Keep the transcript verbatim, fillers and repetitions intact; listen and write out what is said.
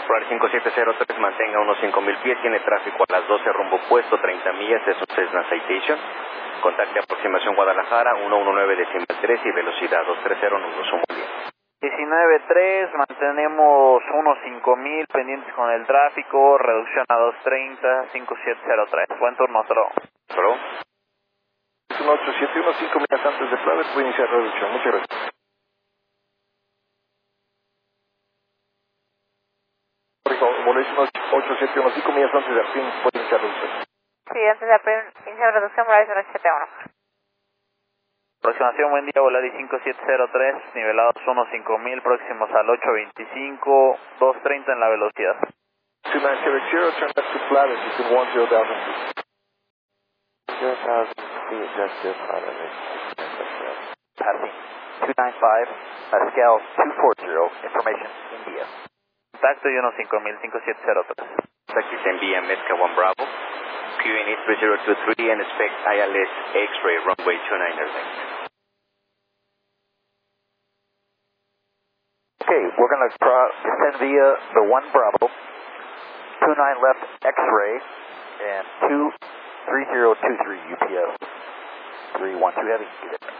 Temporal cinco siete cero tres, mantenga unos cinco mil pies, tiene tráfico a las doce, rumbo opuesto, treinta millas, es un Cessna Citation. Contacte aproximación Guadalajara, ciento diecinueve decimal tres y velocidad doscientos treinta nudos, un buen día. diecinueve tres, mantenemos unos cinco mil pendientes con el tráfico, reducción a doscientos treinta, cinco siete cero tres. Buen turno, hasta luego. Hasta luego. uno ocho siete uno, cinco millas antes de Flores, voy a iniciar reducción. Muchas gracias. Volation ocho siete uno, cinco millas antes de Arpín, puede iniciar reducción. Sí, antes de Arpín, inicia reducción, Volation ocho siete uno. Aproximación, buen día, Volaris cinco siete cero tres, nivelados uno cinco mil, próximos al ocho veinticinco, doscientos treinta en la velocidad. two nine zero zero, turn left to Flores, you can one zero thousand feet. zero thousand feet, adjusted, passing two nine five, uh, scale two forty, information, India. Contacto y uno cinco mil, cinco siete cero tres. Taxi en vía Mezca one Bravo. Q N E three zero two three and expect I L S X-ray runway two nine left. Okay, we're going to descend via the one Bravo, two nine left X-ray, and two three zero two three U P S three one two heavy.